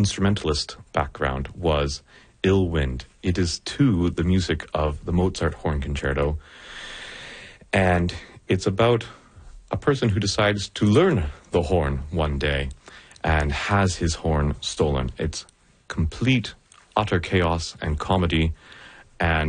instrumentalist background was Ill Wind. It is to the music of the Mozart Horn Concerto, and it's about a person who decides to learn the horn one day and has his horn stolen. It's complete, utter chaos and comedy, and